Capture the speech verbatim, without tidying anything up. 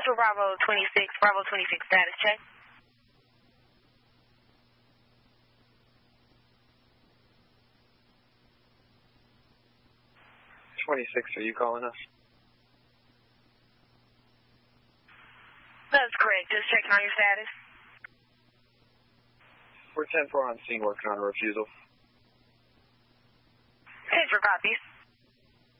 Central Bravo twenty-six, Bravo twenty-six status check. twenty-six, are you calling us? That's correct. Just checking on your status. We're ten four on scene working on a refusal.